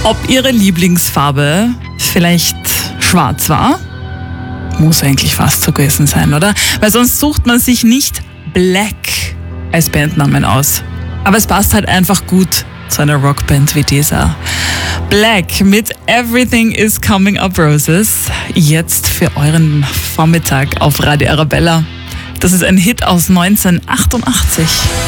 Ob ihre Lieblingsfarbe vielleicht schwarz war? Muss eigentlich fast so gewesen sein, oder? Weil sonst sucht man sich nicht Black als Bandnamen aus. Aber es passt halt einfach gut zu einer Rockband wie dieser. Black mit Everything is Coming Up Roses. Jetzt für euren Vormittag auf Radio Arabella. Das ist ein Hit aus 1988.